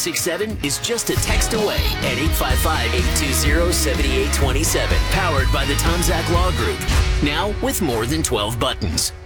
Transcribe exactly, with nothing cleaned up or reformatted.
six seven is just a text away at eight five five, eight two zero, seven eight two seven. Powered by the Tom Zach Law Group. Now with more than twelve buttons.